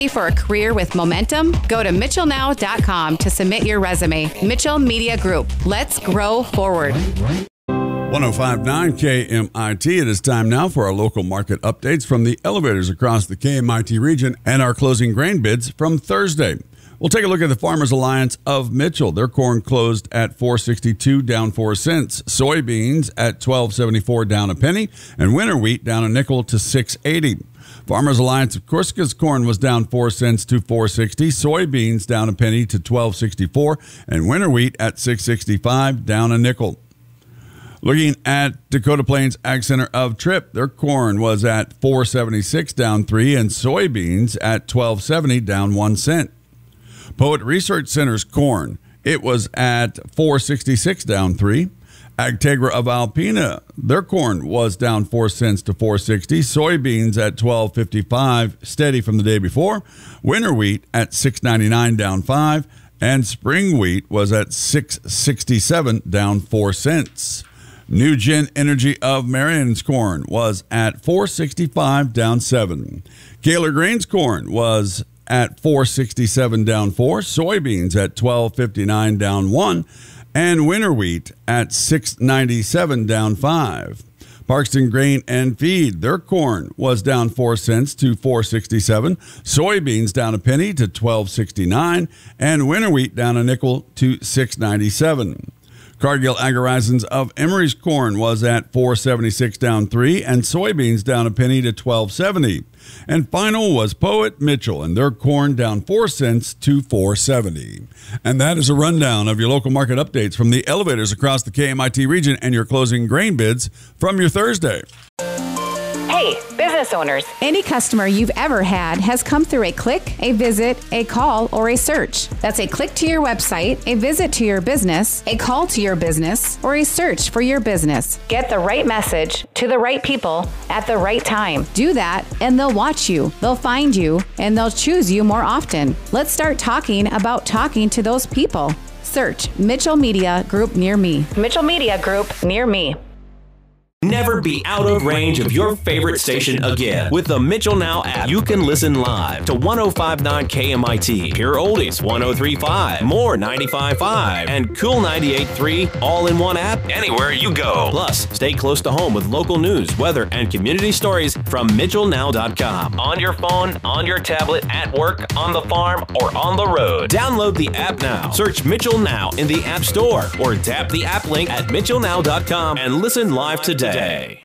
For a career with momentum, go to mitchellnow.com to submit your resume. Mitchell Media Group. Let's grow forward. 105.9 KMIT. It is time now for our local market updates from the elevators across the KMIT region and our closing grain bids from Thursday. We'll take a look at the Farmers Alliance of Mitchell. Their corn closed at $4.62, down 4 cents. Soybeans at $12.74, down a penny. And winter wheat down a nickel to $6.80. Farmers Alliance of Corsica's corn was down 4 cents to $4.60. Soybeans down a penny to $12.64. And winter wheat at $6.65, down a nickel. Looking at Dakota Plains Ag Center of Tripp, their corn was at $4.76, down 3, and soybeans at $12.70, down 1 cent. Poet Research Center's corn, it was at $4.66, down 3. Agtegra of Alpena, their corn was down 4 cents to $4.60. Soybeans at $12.55, steady from the day before. Winter wheat at $6.99, down 5. And spring wheat was at $6.67, down 4 cents. New Gen Energy of Marion's corn was at $4.65, down 7. Kaler Grains corn was at $4.67, down 4. Soybeans at $12.59, down 1. And winter wheat at $6.97, down 5. Parkston Grain and Feed, their corn was down 4 cents to $4.67. Soybeans down a penny to $12.69. And winter wheat down a nickel to $6.97. Cargill Agri-Horizons of Emery's corn was at $4.76, down 3, and soybeans down a penny to $12.70. And final was Poet Mitchell, and their corn down 4 cents to $4.70. And that is a rundown of your local market updates from the elevators across the KMIT region and your closing grain bids from your Thursday. Hey, business owners. Any customer you've ever had has come through a click, a visit, a call, or a search. That's a click to your website, a visit to your business, a call to your business, or a search for your business. Get the right message to the right people at the right time. Do that, and they'll watch you, they'll find you, and they'll choose you more often. Let's start talking about talking to those people. Search Mitchell Media Group near me. Mitchell Media Group near me. Never be out of range of your favorite station again. With the Mitchell Now app, you can listen live to 105.9 KMIT, Pure Oldies 103.5, More 95.5, and Cool 98.3 all in one app anywhere you go. Plus, stay close to home with local news, weather, and community stories from MitchellNow.com. On your phone, on your tablet, at work, on the farm, or on the road. Download the app now. Search Mitchell Now in the App Store or tap the app link at MitchellNow.com and listen live today.